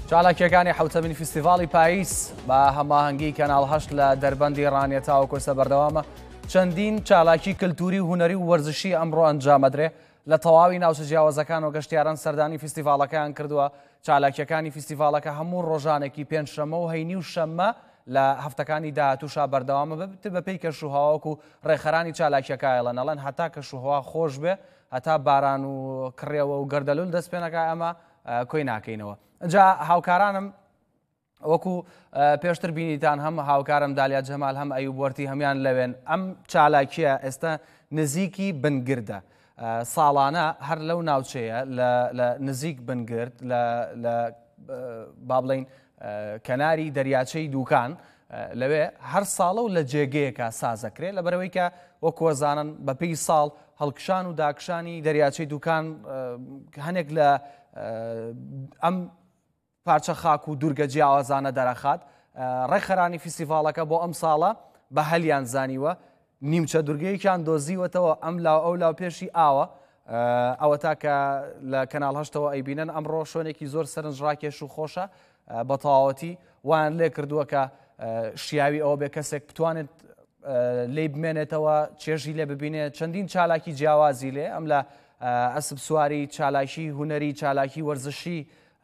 چالاکیەکانی حوتەمین فیستیڤاڵی پاییس بە هەماهەنگی کەناڵ 8 لە دەربەندی ڕانێتاوە کۆسە بەردەوامە چەندین چالاکی کللتوری و هونەری و وەرزشی ئەمڕۆ ئەنجامەدرێ لە تەواوی ناوچە جیاوازەکان و گەشتیاران سەردانی فیستیڤاڵەکەیان کردووە. چالاکیەکانی فیستیڤاڵەکە هەموو ڕۆژانێکی پێنجشەمە و هەینی و شەممە لە هەفتەکانی داهاتووشا بەردەوامە بەپێی کەشوهەواوەک و ڕێخەرانی چالاکیەکایەڵە نەڵەن هەتا کەشوهەوا خۆش بێ هەتا باران و کڕێوە و گەردەلول دەست پێ نەکا ئەمە کۆی ناکەینەوە. اینجا هاوکارانم وەکو پێشتر بینیتان هەم هاوکارم دالیا جەمال هەم ئەیوب وەرتی هەمیان لەوێن. ئەم چالاکیە ئێستا نزیکی بنگردە ساڵانە هەر لەو ناوچەیە لە نزیک بنگرد لە با بڵێین کەناری دەریاچەی دووکان لەوێ هەر ساڵە و لە جێگەیەکە سازەکرێت لەبەرەوەی کە وەکوەزانن بەپێی ساڵ هەڵکشان و داکشانی دەریاچەی دووکان هەنێک لە ئەم پارچە خاک و دوورگە جیاوازانە دەرەخات. ڕێخەرانی فیستیڤاڵەکە بۆ ئەم ساڵە بە هەلیان زانیوە نیمچە دوورگەیەکیان دۆزیوەتەوە ئەم ئەو لاو پێشی ئاوە ئەوە تاکە لە کەناڵ 8ەوە ئەیبینن ئەمڕۆ شوێنێکی زۆر سەرنجڕاکێش و خۆشە بە تەواوەتی وان لێ کردووە کە شیاوی ئەوە بێ کەسێک بتوانێت لێی بمێنێتەوە چێژی لێ ببینێت. چەندین چالاکی جیاوازی لێ ئەم لە ئەسب سواری چالاکی هونەری چالاکی وەرزشی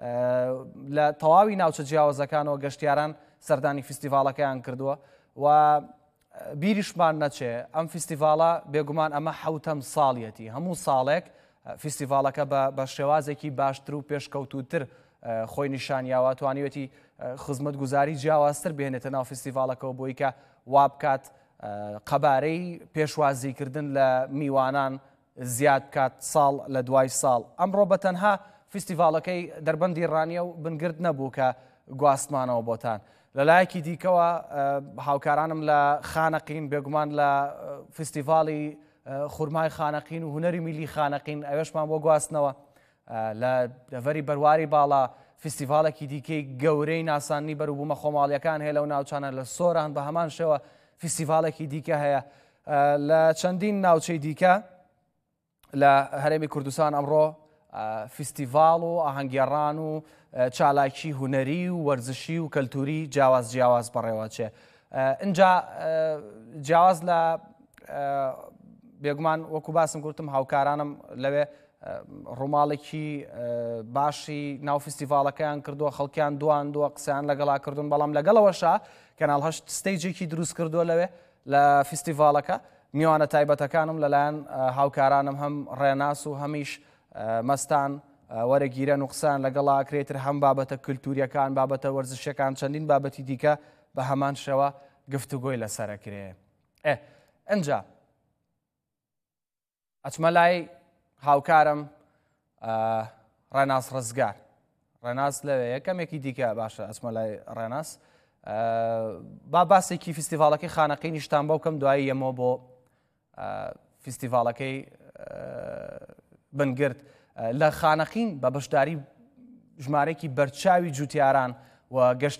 لە تەواوی ناوچە جیاوازەکانەوە گەشتیاران سەردانی فیستیڤاڵەکەیان کردووە و بیریشمان نەچێ ئەم فیستیڤاڵە بێگومان ئەمە حوتەم ساڵیەتی هەموو ساڵێک فیستیڤاڵەکە بە شێوازێکی باشتر و پێشکەوتوتر خۆی نیشانیاوە توانیوەتی خزمەت گوزاری جیاوازتر بهێنێتە ناو فیستیڤاڵەکەەوە بۆی کە وا بکات قەبارەی پێشوازیکردن لە میوانان زیاد بکات ساڵ لە دوای ساڵ. ئەمڕۆ بەتەنها فیستیڤاڵەکەی دەربەندی ڕانیە و بنگرد نەبوو کە گواستمانەوە بۆتان. لەلایەکی دیکەوە هاوکارانم لە خانەقین بێگومان لە فیستیڤاڵی خورمای خانەقین و هونەری میلی خانەقین ئەوێشمان بۆ گواستنەوە. لە دەڤەری بەرواری باڵا فیستیڤاڵێکی دیکەی گەورەی ناسانی بەروبوومە خۆماڵیەکان هەیە لەو ناوچانە لە سۆران بە هەمان شێوە فیستیڤاڵێکی دیکە هەیە لە چەندین ناوچەی دیکە لە هەرێمی کوردستان ئەمڕۆ فیستیڤاڵ و ئاهەنگگێڕان و چالاکی هونەری و وەرزشی و کەلتوری جیاواز بەڕێوەچێ. اینجا جیاواز لە بێگومان وەکو باسم گوتم هاوکارانم لەوێ ڕووماڵێکی باشی ناو فیستیڤاڵەکەیان کردووە خەڵکیان دواندووە قسەیان لەگەڵا کردوون بەڵام لەگەڵەوەشا کەناڵ 8 ستەیجێکی دروست کردووە لەوێ لە فیستیڤاڵەکە میوانە تایبەتەکانم لەلایەن هاوکارانم هەم ڕێناس و هەمیش مەستان وەرەگیرە و قسەیان لەگەڵا کرێتر هەم بابەتە کللتوریەکان بابەتە وەرزشەکان چەندین بابەتی دیکە بە هەمان شێوە گفتوگۆی لەسەرەکرێ. ئەنجا ئەچمە لای هاوکارم ڕێناس ڕزگار. ڕێناس لەوێ یەکەمێکی دیکە باشە ئەچمە لای ڕێناس با باسێکی فیستیڤاڵەکەی خانەقینیشتان بەو کەم دوایی ئەمە بۆ فیستیڤاڵەکەی بنگرد لە خانەقین بە بەشداری ژمارەی بەرچاوی جوتیاران و گەشت